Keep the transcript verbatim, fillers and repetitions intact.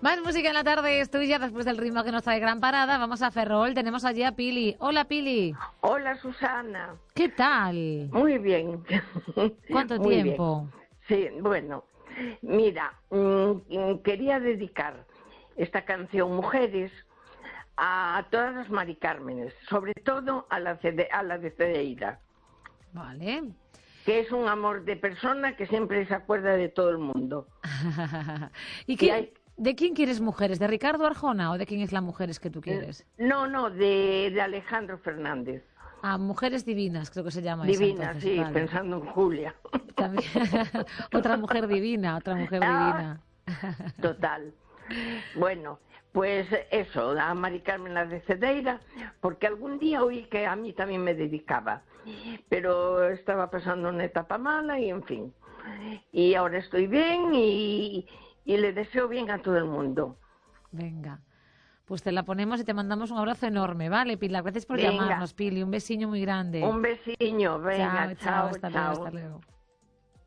Más música en la tarde es tuya después del ritmo que nos trae Gran Parada. Vamos a Ferrol, tenemos allí a Pili. Hola, Pili. Hola, Susana. ¿Qué tal? Muy bien. ¿Cuánto Muy tiempo? Bien. Sí, bueno, mira, mmm, quería dedicar esta canción Mujeres a todas las Mari Cármenes, sobre todo a la, Cede, a la de Cedeira. Vale. Que es un amor de persona que siempre se acuerda de todo el mundo. ¿Y qué, hay... de quién quieres Mujeres? ¿De Ricardo Arjona o de quién es la Mujeres que tú quieres? No, no, de, de Alejandro Fernández. Ah, Mujeres Divinas, creo que se llama Divina, esa, sí, vale. Pensando en Julia. También. Otra mujer divina, otra mujer ah, divina. Total. Bueno, pues eso, a Mari Carmen la de Cedeira, porque algún día oí que a mí también me dedicaba, pero estaba pasando una etapa mala y en fin. Y ahora estoy bien y, y le deseo bien a todo el mundo. Venga. Pues te la ponemos y te mandamos un abrazo enorme, ¿vale, Pilar? Gracias por Venga. llamarnos, Pili. Un besiño muy grande. Un besiño. Venga, chao, chao. chao, Hasta chao. luego, hasta luego.